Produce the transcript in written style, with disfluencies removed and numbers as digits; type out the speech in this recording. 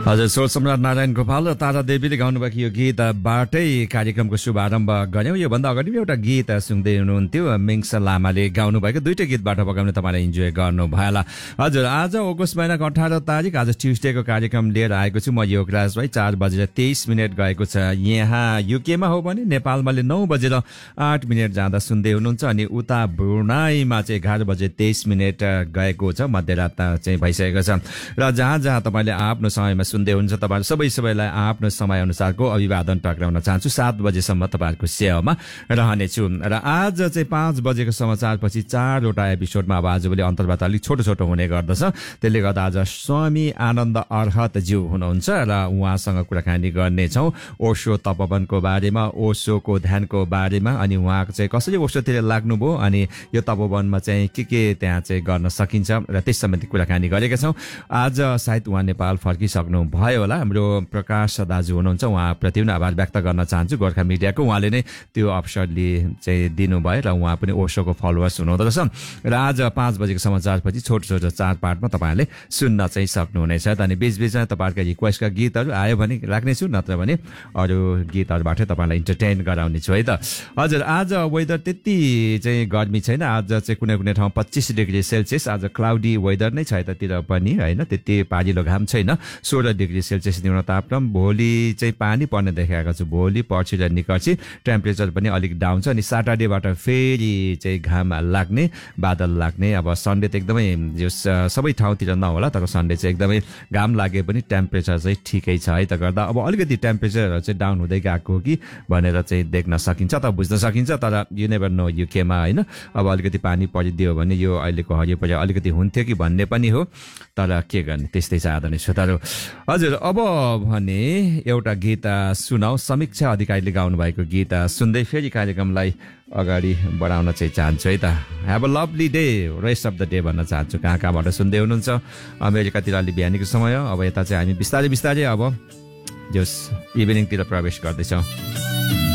हजुर स्वर सम्राट नारायण गोपाल र तारा देवीले गाउनुभएको यो गीतबाटै कार्यक्रमको शुभारम्भ गऱ्यौँ। योभन्दा अगाडि एउटा गीत सुन्दै हुनुहुन्थ्यो, मिङ्स लामाले गाउनुभएको दुईटै गीतबाट पकाउने तपाईँले इन्जोय गर्नुभयो होला। हजुर, आज अगस्त महिनाको 18 तारिक, आज ट्युसडेको कार्यक्रम लिएर आएको छु म योगराज भाइ। 4:23 गएको छ। यहाँ युकेमा हो भने नेपालमा 9:08 जाँदा सुन्दै हुनुहुन्छ, अनि उता ब्रुनाईमा चाहिँ 11:23 गएको छ, मध्यरात चाहिँ भइसकेको छ। र जहाँ जहाँ तपाईँले आफ्नो समयमा सुन्दै हुन्छ, तपाईँहरू सबैलाई आफ्नो समय अनुसारको अभिवादन टक्राउन चाहन्छु। 7 बजेसम्म तपाईँहरूको सेवामा रहनेछु। र आज चाहिँ 5 बजेको समाचारपछि 4वटा एपिसोडमा अब आजभोलि अन्तर्वार्ता अलिक छोटो छोटो हुने गर्दछ। त्यसले गर्दा आज स्वामी आनन्द अर्हतज्यू हुनुहुन्छ र उहाँसँग कुराकानी गर्नेछौँ ओशो तपोवनको बारेमा, ओशोको ध्यानको बारेमा, अनि उहाँको चाहिँ कसरी ओशोतिर लाग्नुभयो, अनि यो तपोवनमा चाहिँ के त्यहाँ चाहिँ गर्न सकिन्छ र त्यस सम्बन्धी कुराकानी गरेका छौँ। आज सायद उहाँ नेपाल फर्किसक्नु भयो होला। हाम्रो प्रकाश दाजु हुनुहुन्छ, उहाँप्रति पनि आभार व्यक्त गर्न चाहन्छु। गोर्खा मिडियाको उहाँले नै त्यो अवसरले चाहिँ दिनुभयो र उहाँ पनि ओशोको फलोवर्स हुनुहुँदो रहेछ। र आज 5 बजेको समाचारपछि छोटो छोटो 4 पार्टमा तपाईँहरूले सुन्न चाहिँ सक्नुहुनेछ। अनि बीचबीचमा तपाईँहरूका रिक्वेस्टका गीतहरू आयो भने राख्नेछु, नत्र भने अरू गीतहरूबाटै तपाईँलाई इन्टरटेन गराउनेछु है त। हजुर, आज वेदर त्यति चाहिँ गर्मी छैन। आज चाहिँ कुनै कुनै ठाउँ 25 डिग्री सेल्सियस, आज क्लाउडी वेदर नै छ यतातिर पनि होइन, त्यति पारिलो घाम छैन। 16 डिग्री सेल्सियस न्यून तापक्रम। भोलि चाहिँ पानी पर्ने देखाएको छु, भोलि पर्सि र निकर्सी टेम्परेचर पनि अलिक डाउन छ। अनि सटरडेबाट फेरि चाहिँ घाम लाग्ने, बादल लाग्ने। अब सन्डे त एकदमै जो सबै ठाउँतिर नहोला, तर सन्डे चाहिँ एकदमै घाम लागे पनि टेम्परेचर चाहिँ ठिकै छ है त। गर्दा अब अलिकति टेम्परेचरहरू चाहिँ डाउन हुँदै गएको हो कि भनेर चाहिँ देख्न सकिन्छ त, बुझ्न सकिन्छ। तर यु नेभर नो युकेमा होइन, अब अलिकति पानी परिदियो भने यो अहिलेको हरियो परियो अलिकति हुन्थ्यो कि भन्ने पनि हो, तर के गर्ने, त्यस्तै छ आदरणीय श्रोताहरू। हजुर, अब भने एउटा गीत सुनाऊ, समीक्षा अधिकारीले गाउनुभएको गीत सुन्दै फेरि कार्यक्रमलाई अगाडि बढाउन चाहिँ चाहन्छु है त। Have a lovely day, rest of the day भन्न चाहन्छु। कहाँ कहाँबाट सुन्दै हुनुहुन्छ, अमेरिकातिर अलि बिहानीको समय, अब यता चाहिँ हामी बिस्तारै बिस्तारै अब जस इभिनिङतिर प्रवेश गर्दैछौँ।